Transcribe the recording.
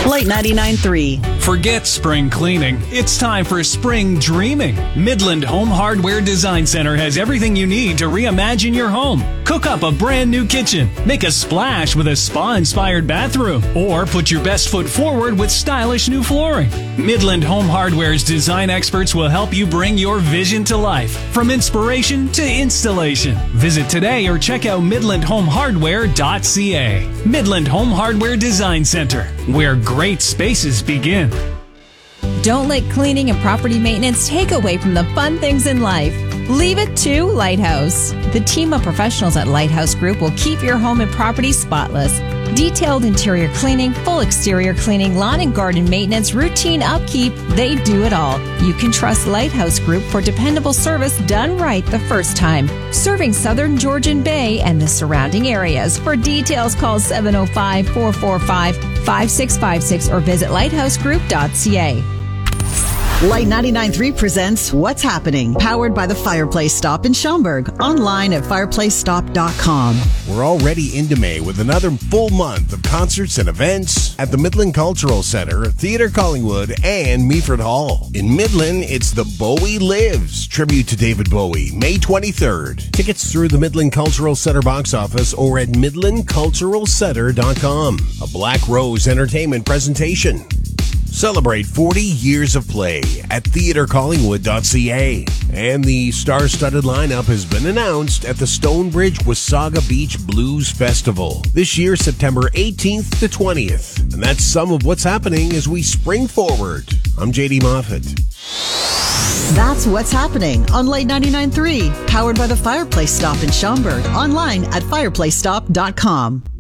Light 99.3. Forget spring cleaning. It's time for spring dreaming. Midland Home Hardware Design Center has everything you need to reimagine your home. Cook up a brand new kitchen. Make a splash with a spa-inspired bathroom. Or put your best foot forward with stylish new flooring. Midland Home Hardware's design experts will help you bring your vision to life. From inspiration to installation. Visit today or check out midlandhomehardware.ca. Midland Home Hardware Design Center, where great spaces begin. Don't let cleaning and property maintenance take away from the fun things in life. Leave it to Lighthouse. The team of professionals at Lighthouse Group will keep your home and property spotless. Detailed interior cleaning, full exterior cleaning, lawn and garden maintenance, routine upkeep, they do it all. You can trust Lighthouse Group for dependable service done right the first time. Serving Southern Georgian Bay and the surrounding areas. For details, call 705-445-5656 or visit lighthousegroup.ca. Light 99.3 presents What's Happening, powered by the Fireplace Stop in Schaumburg. Online at fireplacestop.com. We're already into May with another full month of concerts and events at the Midland Cultural Center, Theatre Collingwood, and Meaford Hall. In Midland, it's the Bowie Lives tribute to David Bowie, May 23rd. Tickets through the Midland Cultural Center box office or at midlandculturalcenter.com. A Black Rose Entertainment presentation. Celebrate 40 years of play at theatrecollingwood.ca. And the star-studded lineup has been announced at the Stonebridge Wasaga Beach Blues Festival. This year, September 18th to 20th. And that's some of what's happening as we spring forward. I'm JD Moffat. That's What's Happening on Light 99.3, powered by the Fireplace Stop in Schaumburg. Online at fireplacestop.com.